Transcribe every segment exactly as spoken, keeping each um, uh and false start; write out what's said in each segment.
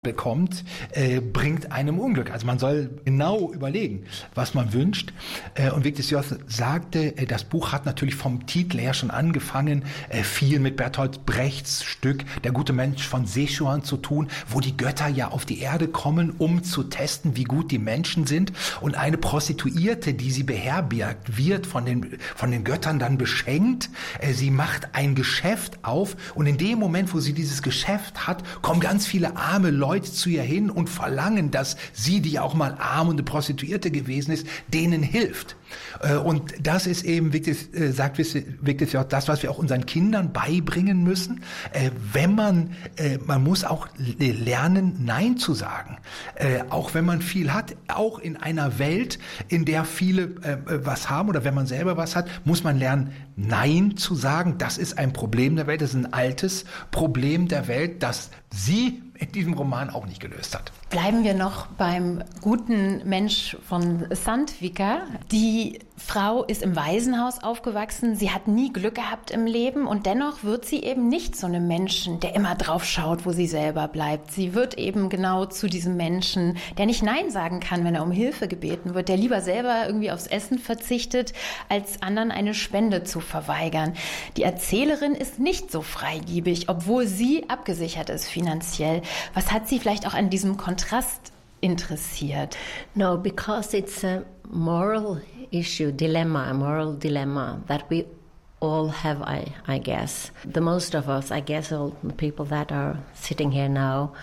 bekommt, äh, bringt einem Unglück. Also man soll genau überlegen, was man wünscht. Äh, und Victor Joss sagte, äh, das Buch hat natürlich vom Titel her schon angefangen, äh, viel mit Bertolt Brechts Stück Der gute Mensch von Sichuan zu tun, wo die Götter ja auf die Erde kommen, um zu testen, wie gut die Menschen sind. Und eine Prostituierte, die sie beherbergt, wird von den, von den Göttern dann beschenkt. Äh, sie macht ein Geschäft auf und in dem Moment, wo sie dieses Geschäft hat, kommen ganz viele arme Leute zu ihr hin und verlangen, dass sie, die auch mal arm und eine Prostituierte gewesen ist, denen hilft. Und das ist eben, sagt Victor Joss, das, was wir auch unseren Kindern beibringen müssen. Wenn man, man muss auch lernen, Nein zu sagen. Auch wenn man viel hat, auch in einer Welt, in der viele was haben oder wenn man selber was hat, muss man lernen, Nein zu sagen. Das ist ein Problem der Welt, das ist ein altes Problem der Welt, das sie in diesem Roman auch nicht gelöst hat. Bleiben wir noch beim guten Mensch von Sandvika. Die Frau ist im Waisenhaus aufgewachsen. Sie hat nie Glück gehabt im Leben und dennoch wird sie eben nicht so einem Menschen, der immer drauf schaut, wo sie selber bleibt. Sie wird eben genau zu diesem Menschen, der nicht Nein sagen kann, wenn er um Hilfe gebeten wird, der lieber selber irgendwie aufs Essen verzichtet, als anderen eine Spende zu verweigern. Die Erzählerin ist nicht so freigebig, obwohl sie abgesichert ist finanziell. Was hat Sie vielleicht auch an diesem Kontrast interessiert? No, because it's a moral issue, dilemma, a moral dilemma that we all have, I, I guess. The most of us, I guess all the people that are sitting here now,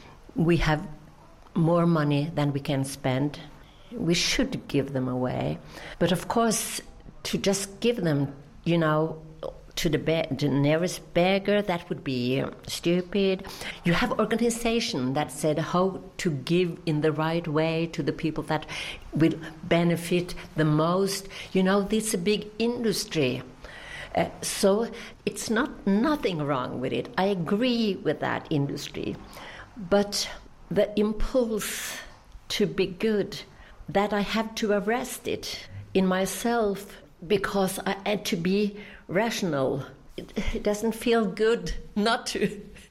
we have more money than we can spend. We should give them away. But of course, to just give them, you know, to the, be- the nearest beggar, that would be uh, stupid. You have organization that said how to give in the right way to the people that will benefit the most. You know, this is a big industry. Uh, so it's not nothing wrong with it. I agree with that industry. But the impulse to be good, that I have to arrest it in myself because I had to be rational. It, it doesn't feel good not to,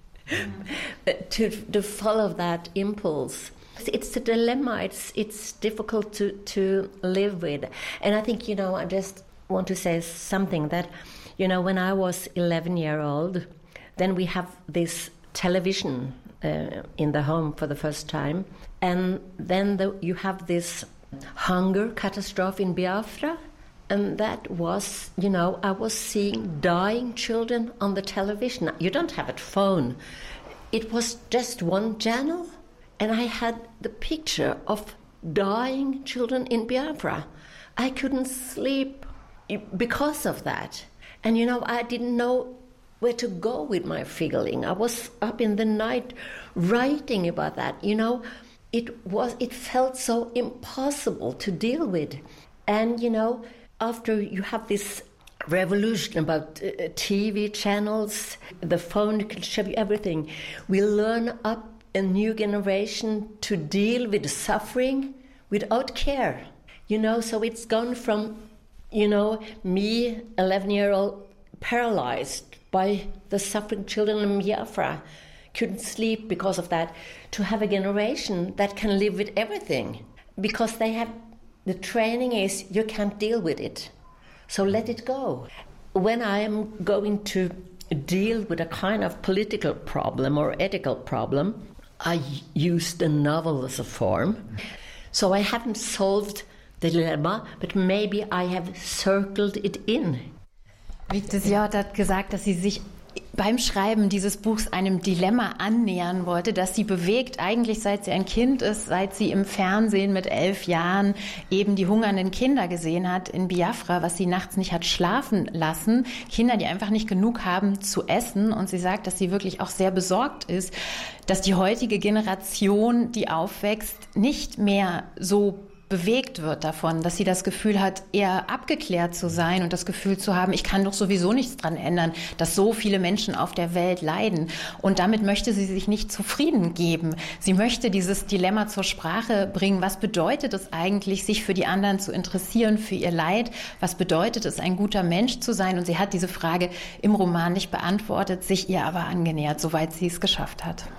to to follow that impulse. It's a dilemma. It's it's difficult to, to live with. And I think, you know, I just want to say something that, you know, when I was eleven year old, then we have this television uh, in the home for the first time. And then the, you have this hunger catastrophe in Biafra. And that was, you know, I was seeing dying children on the television. You don't have a phone. It was just one channel. And I had the picture of dying children in Biafra. I couldn't sleep because of that. And, you know, I didn't know where to go with my feeling. I was up in the night writing about that. You know, it was, it felt so impossible to deal with. And, you know, after you have this revolution about uh, T V channels, the phone can show you everything. We learn up a new generation to deal with suffering without care. You know, so it's gone from, you know, me, eleven-year-old, paralyzed by the suffering children in Biafra, couldn't sleep because of that, to have a generation that can live with everything because they have. The training is you can't deal with it, so let it go. When I am going to deal with a kind of political problem or ethical problem, I use the novel as a form. So I haven't solved the dilemma, but maybe I have circled it in. Victor Joss hat gesagt, dass sie sich beim Schreiben dieses Buchs einem Dilemma annähern wollte, das sie bewegt, eigentlich seit sie ein Kind ist, seit sie im Fernsehen mit elf Jahren eben die hungernden Kinder gesehen hat in Biafra, was sie nachts nicht hat schlafen lassen. Kinder, die einfach nicht genug haben zu essen. Und sie sagt, dass sie wirklich auch sehr besorgt ist, dass die heutige Generation, die aufwächst, nicht mehr so bewegt wird davon, dass sie das Gefühl hat, eher abgeklärt zu sein und das Gefühl zu haben, ich kann doch sowieso nichts dran ändern, dass so viele Menschen auf der Welt leiden. Und damit möchte sie sich nicht zufrieden geben. Sie möchte dieses Dilemma zur Sprache bringen. Was bedeutet es eigentlich, sich für die anderen zu interessieren, für ihr Leid? Was bedeutet es, ein guter Mensch zu sein? Und sie hat diese Frage im Roman nicht beantwortet, sich ihr aber angenähert, soweit sie es geschafft hat.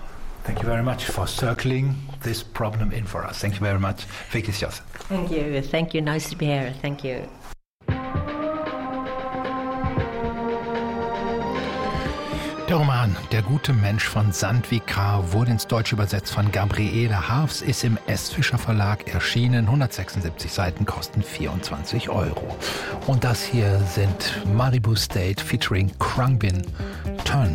Thank you very much for circling this problem in for us. Thank you very much. Vigdis Hjorth. Thank you. Thank you. Nice to be here. Thank you. Der Roman Der gute Mensch von Sandvikar wurde ins Deutsche übersetzt von Gabriele Harfs, ist im S. Fischer Verlag erschienen. hundertsechsundsiebzig Seiten, kosten vierundzwanzig Euro. Und das hier sind Maribou State featuring Khruangbin Turnman.